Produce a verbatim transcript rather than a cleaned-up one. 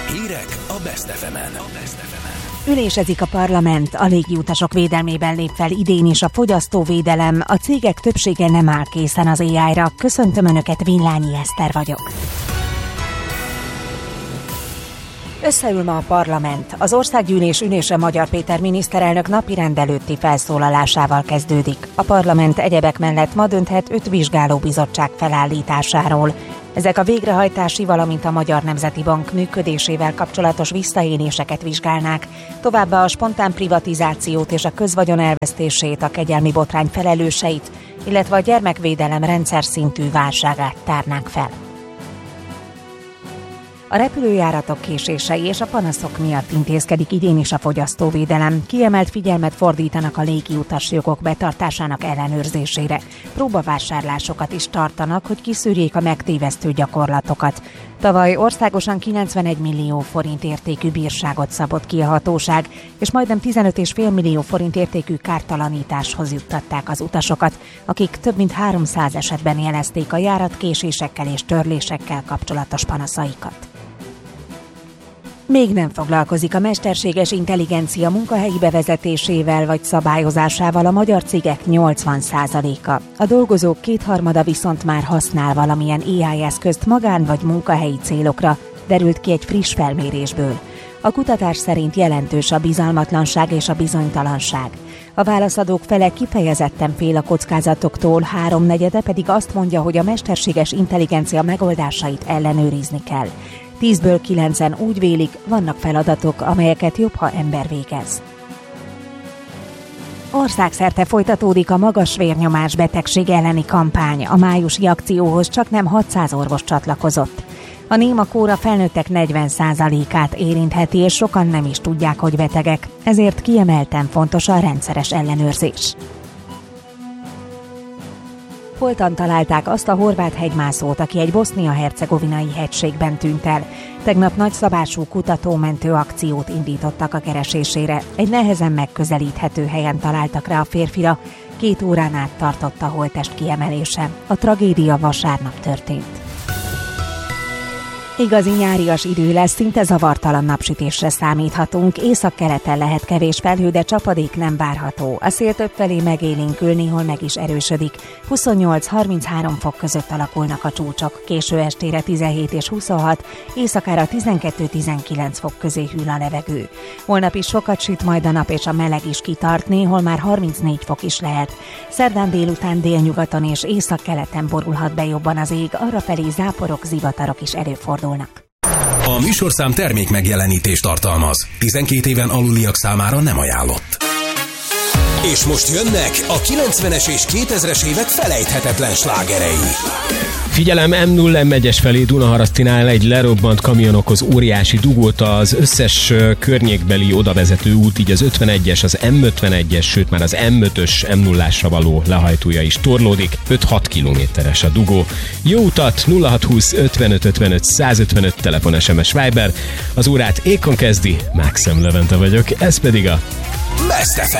Hírek a Best ef emen. Ülésezik a parlament, a légiutasok védelmében lép fel idén is a fogyasztóvédelem, a cégek többsége nem áll készen az á í-ra. Köszöntöm Önöket, Villányi Eszter vagyok. Összeül ma a parlament. Az országgyűlés ülése Magyar Péter miniszterelnök napirend előtti felszólalásával kezdődik. A parlament egyebek mellett ma dönthet öt vizsgálóbizottság felállításáról. Ezek a végrehajtási, valamint a Magyar Nemzeti Bank működésével kapcsolatos visszaéléseket vizsgálnák, továbbá a spontán privatizációt és a közvagyon elvesztését, a kegyelmi botrány felelőseit, illetve a gyermekvédelem rendszer szintű válságát tárnák fel. A repülőjáratok késései és a panaszok miatt intézkedik idén is a fogyasztóvédelem. Kiemelt figyelmet fordítanak a légiutas jogok betartásának ellenőrzésére. Próbavásárlásokat is tartanak, hogy kiszűrjék a megtévesztő gyakorlatokat. Tavaly országosan kilencvenegy millió forint értékű bírságot szabott ki a hatóság, és majdnem tizenöt egész öt millió forint értékű kártalanításhoz juttatták az utasokat, akik több mint háromszáz esetben jelezték a járatkésésekkel és törlésekkel kapcsolatos panaszaikat. Még nem foglalkozik a mesterséges intelligencia munkahelyi bevezetésével vagy szabályozásával a magyar cégek nyolcvan százaléka. A dolgozók kétharmada viszont már használ valamilyen á i eszközt magán vagy munkahelyi célokra, derült ki egy friss felmérésből. A kutatás szerint jelentős a bizalmatlanság és a bizonytalanság. A válaszadók fele kifejezetten fél a kockázatoktól, háromnegyede pedig azt mondja, hogy a mesterséges intelligencia megoldásait ellenőrizni kell. Tízből kilencen úgy vélik, vannak feladatok, amelyeket jobb, ha ember végez. Országszerte folytatódik a magas vérnyomás betegség elleni kampány. A májusi akcióhoz csak nem hatszáz orvos csatlakozott. A némakóra felnőttek negyven százalékát érintheti, és sokan nem is tudják, hogy betegek. Ezért kiemelten fontos a rendszeres ellenőrzés. Holtan találták azt a horvát hegymászót, aki egy bosznia-hercegovinai hegységben tűnt el. Tegnap nagyszabású kutató-mentő akciót indítottak a keresésére. Egy nehezen megközelíthető helyen találtak rá a férfira. Két órán át tartott a holttest kiemelése. A tragédia vasárnap történt. Igazi nyárias idő lesz, szinte zavartalan napsütésre számíthatunk. Északkeleten lehet kevés felhő, de csapadék nem várható. A szél többfelé megélénkül, néhol meg is erősödik. huszonnyolc-harminchárom fok között alakulnak a csúcsok. Késő estére tizenhét és huszonhat, éjszakára tizenkettő-tizenkilenc fok közé hűl a levegő. Holnap is sokat süt majd a nap, és a meleg is kitart, néhol már harmincnégy fok is lehet. Szerdán délután délnyugaton és északkeleten borulhat be jobban az ég, arrafelé záporok, zivatarok is előfordulnak. A műsorszám termék megjelenítést tartalmaz. tizenkét éven aluliak számára nem ajánlott. És most jönnek a kilencvenes és kétezres évek felejthetetlen slágerei. Figyelem, em nulla megyes felé Dunaharasztinál egy lerobbant kamion okoz óriási dugót, az összes környékbeli odavezető út, így az ötvenegyes, az em ötvenegyes, sőt már az em ötös em nullásra való lehajtója is torlódik, öt-hat kilométeres a dugó. Jó utat! nulla hat húsz ötvenöt ötvenöt százötvenöt telefon, es em es, Viber. Az órát Ékon kezdi, Mákszem Levente vagyok, ez pedig a Best ef